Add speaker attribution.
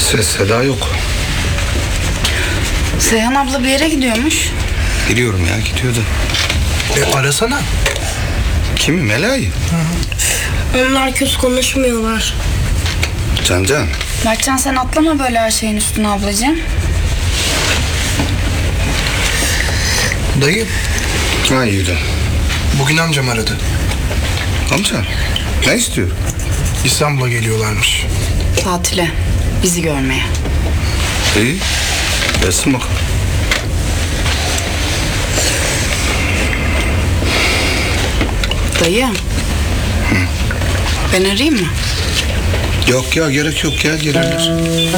Speaker 1: Ses seda yok.
Speaker 2: Seyhan abla bir yere gidiyormuş.
Speaker 1: Biliyorum ya, gidiyordu.
Speaker 3: Arasana.
Speaker 1: Kimi? Mela'yı?
Speaker 4: Onlar kötü konuşmuyorlar.
Speaker 1: Can.
Speaker 2: Mertcan sen atlama böyle her şeyin üstüne ablacığım.
Speaker 3: Dayı,
Speaker 1: Ha yürü.
Speaker 3: bugün amcam aradı.
Speaker 1: Amca ne istiyor?
Speaker 3: İstanbul'a geliyorlarmış.
Speaker 2: Tatile. Bizi görmeye.
Speaker 1: İyi. Gelsin bakalım.
Speaker 2: Dayı. Ben arayayım mı?
Speaker 1: Yok ya, gerek yok ya, gelirler.